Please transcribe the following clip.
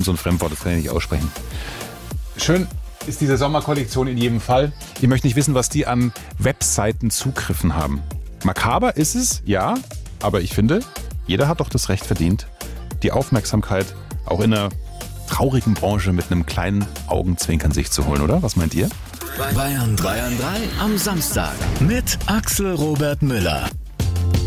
so ein Fremdwort, das kann ich nicht aussprechen. Schön ist diese Sommerkollektion in jedem Fall. Ich möchte nicht wissen, was die an Webseitenzugriffen haben. Makaber ist es, ja, aber ich finde, jeder hat doch das Recht verdient, die Aufmerksamkeit auch in einer traurigen Branche mit einem kleinen Augenzwinkern sich zu holen, oder? Was meint ihr? Bayern 3 am Samstag mit Axel Robert Müller.